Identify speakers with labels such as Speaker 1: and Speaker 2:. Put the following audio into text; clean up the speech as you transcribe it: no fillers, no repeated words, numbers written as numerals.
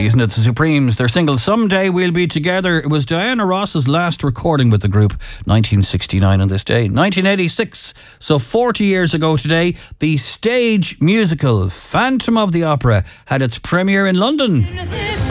Speaker 1: Lovely, isn't it? The Supremes, their single Someday We'll Be Together. It was Diana Ross's last recording with the group, 1969 on this day. 1986, so 40 years ago today, the stage musical Phantom of the Opera had its premiere in London.